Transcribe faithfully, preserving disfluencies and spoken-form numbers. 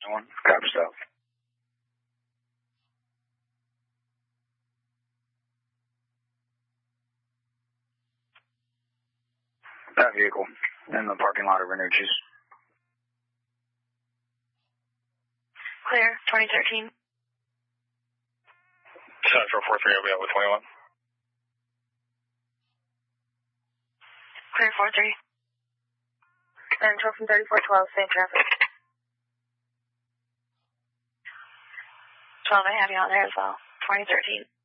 one. Copy south. That vehicle in the parking lot of Renucci's. Clear, twenty thirteen. Central four three, I'll be out with twenty-one. Clear, four three. Central from thirty-four twelve, same traffic. twelve, I have you on there as well. twenty thirteen.